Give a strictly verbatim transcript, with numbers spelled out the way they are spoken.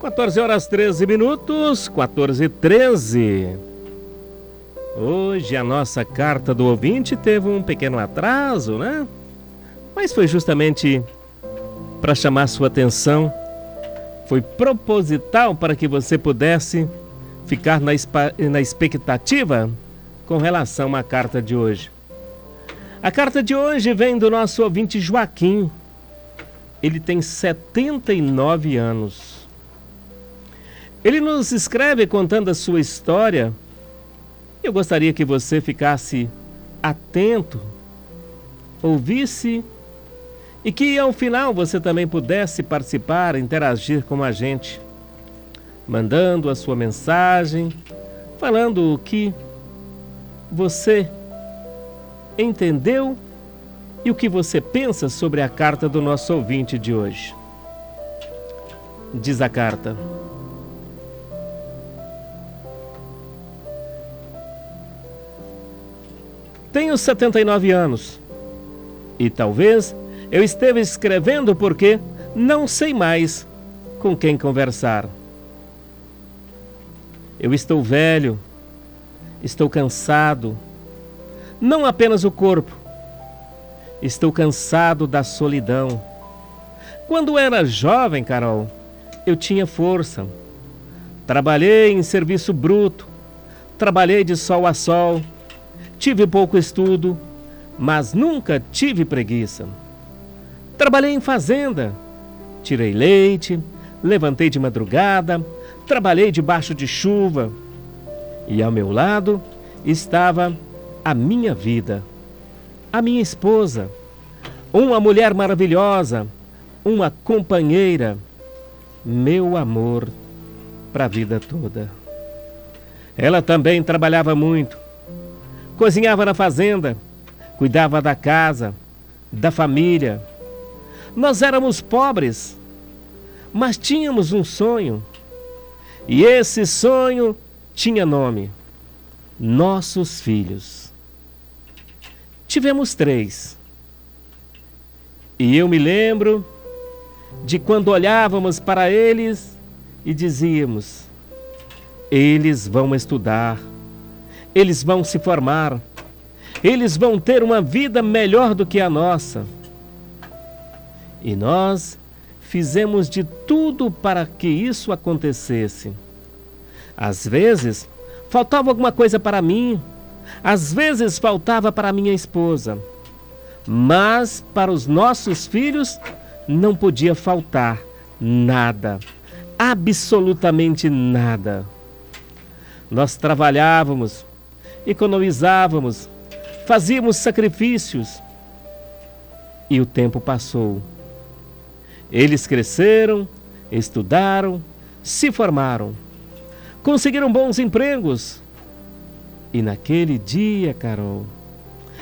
quatorze horas treze minutos, quatorze e treze. Hoje a nossa carta do ouvinte teve um pequeno atraso, né? Mas foi justamente para chamar sua atenção. Foi proposital para que você pudesse ficar na, na expectativa com relação à carta de hoje. A carta de hoje vem do nosso ouvinte Joaquim. Ele tem setenta e nove anos. Ele nos escreve contando a sua história. Eu gostaria que você ficasse atento, ouvisse e que ao final você também pudesse participar, interagir com a gente, mandando a sua mensagem, falando o que você entendeu e o que você pensa sobre a carta do nosso ouvinte de hoje. Diz a carta: tenho setenta e nove anos e talvez eu esteja escrevendo porque não sei mais com quem conversar. Eu estou velho, estou cansado, não apenas o corpo, estou cansado da solidão. Quando era jovem, Carol, eu tinha força. Trabalhei em serviço bruto, trabalhei de sol a sol, tive pouco estudo, mas nunca tive preguiça. Trabalhei em fazenda, tirei leite, levantei de madrugada, trabalhei debaixo de chuva. E ao meu lado estava a minha vida, a minha esposa, uma mulher maravilhosa, uma companheira, meu amor para a vida toda. Ela também trabalhava muito, cozinhava na fazenda, cuidava da casa, da família. Nós éramos pobres, mas tínhamos um sonho. E esse sonho tinha nome: nossos filhos. Tivemos três. E eu me lembro de quando olhávamos para eles e dizíamos: eles vão estudar, eles vão se formar, eles vão ter uma vida melhor do que a nossa. E nós fizemos de tudo para que isso acontecesse. Às vezes, faltava alguma coisa para mim, às vezes faltava para minha esposa, mas para os nossos filhos não podia faltar nada, absolutamente nada. Nós trabalhávamos, economizávamos, fazíamos sacrifícios e o tempo passou. Eles cresceram, estudaram, se formaram, conseguiram bons empregos. E naquele dia, Carol,